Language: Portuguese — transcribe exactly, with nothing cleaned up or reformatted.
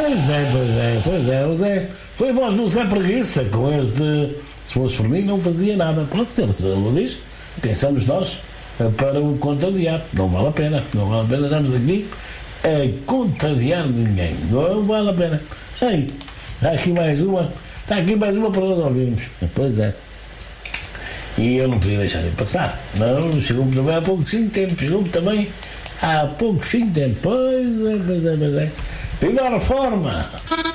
Pois é, pois é, pois é, o Zé. Foi voz do Zé Preguiça com este. Se fosse por mim, não fazia nada. Pode ser, se não diz. Atençamos nós para o contrariar. Não vale a pena. Não vale a pena estarmos aqui a contrariar ninguém. Não vale a pena. Ei, está aqui mais uma. Está aqui mais uma para nós ouvirmos. Pois é. E eu não podia deixar de passar. Não, chegou-me também há pouquinho tempo. Chegou-me também há pouquinho tempo. Pois é, pois é, pois é. Viva a reforma!